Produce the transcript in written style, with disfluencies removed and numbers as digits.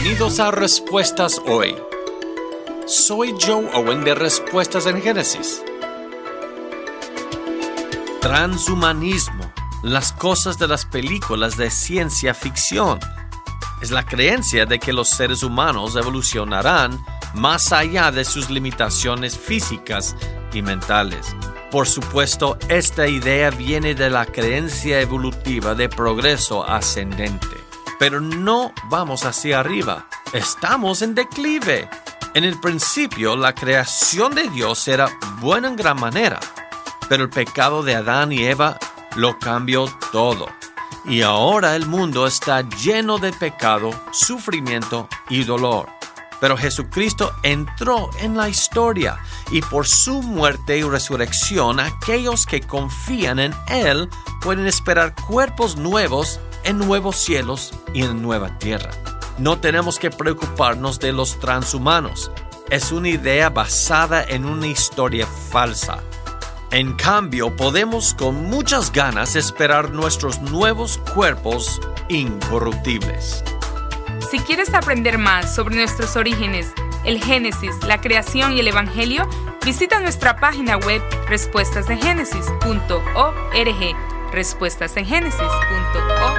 Bienvenidos a Respuestas Hoy. Soy Joe Owen de Respuestas en Génesis. Transhumanismo, las cosas de las películas de ciencia ficción. Es la creencia de que los seres humanos evolucionarán más allá de sus limitaciones físicas y mentales. Por supuesto, esta idea viene de la creencia evolutiva de progreso ascendente. Pero no vamos hacia arriba, estamos en declive. En el principio, la creación de Dios era buena en gran manera, pero el pecado de Adán y Eva lo cambió todo. Y ahora el mundo está lleno de pecado, sufrimiento y dolor. Pero Jesucristo entró en la historia y por su muerte y resurrección, aquellos que confían en Él pueden esperar cuerpos nuevos en nuevos cielos y en nueva tierra. No tenemos que preocuparnos de los transhumanos. Es una idea basada en una historia falsa. En cambio, podemos con muchas ganas esperar nuestros nuevos cuerpos incorruptibles. Si quieres aprender más sobre nuestros orígenes, el Génesis, la creación y el Evangelio, visita nuestra página web respuestasengénesis.org. respuestasengenesis.org.